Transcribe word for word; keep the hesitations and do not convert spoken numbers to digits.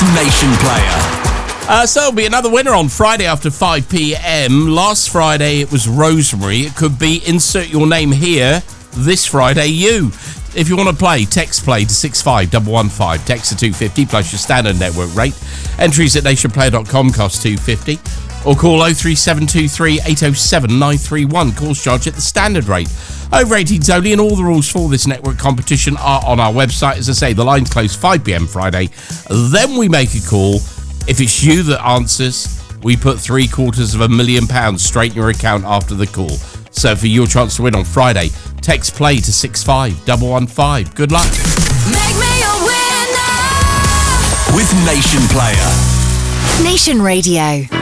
Nation Player. Uh, so there'll be another winner on Friday after five p.m. Last Friday it was Rosemary. It could be insert your name here. This Friday, you. If you want to play, text play to six five one one five. Text to two fifty plus your standard network rate. Entries at nation player dot com cost two fifty. Or call oh three seven two three eight oh seven nine three one. Calls charged at the standard rate. Over eighteens only, and all the rules for this network competition are on our website. As I say, the line's closed five p.m. Friday. Then we make a call. If it's you that answers, we put three quarters of a million pounds straight in your account after the call. So for your chance to win on Friday, text play to six five one one five. Good luck. Make me a winner with Nation Player. Nation Radio.